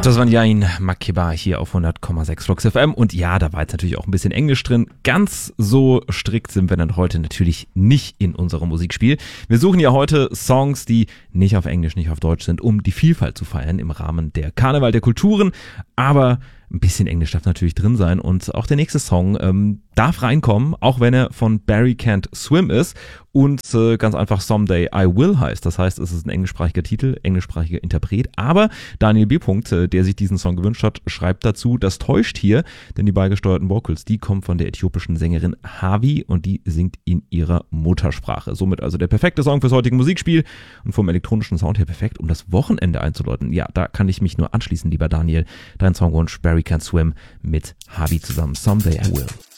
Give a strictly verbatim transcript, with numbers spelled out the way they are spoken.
Das war Yain Makeba hier auf hundert Komma sechs Flux F M. Und ja, da war jetzt natürlich auch ein bisschen Englisch drin. Ganz so strikt sind wir dann heute natürlich nicht in unserem Musikspiel. Wir suchen ja heute Songs, die nicht auf Englisch, nicht auf Deutsch sind, um die Vielfalt zu feiern im Rahmen der Karneval der Kulturen. Aber ein bisschen Englisch darf natürlich drin sein. Und auch der nächste Song ähm, darf reinkommen, auch wenn er von Barry Can't Swim ist und äh, ganz einfach Someday I Will heißt. Das heißt, es ist ein englischsprachiger Titel, englischsprachiger Interpret. Aber Daniel B. Äh, der sich diesen Song gewünscht hat, schreibt dazu, das täuscht hier, denn die beigesteuerten Vocals, die kommen von der äthiopischen Sängerin Havi und die singt in ihrer Muttersprache. Somit also der perfekte Song fürs heutige Musikspiel und vom elektronischen Sound her perfekt, um das Wochenende einzuläuten. Ja, da kann ich mich nur anschließen, lieber Daniel. Dein Songwunsch Barry Can't Swim mit Havi zusammen. Someday I Will.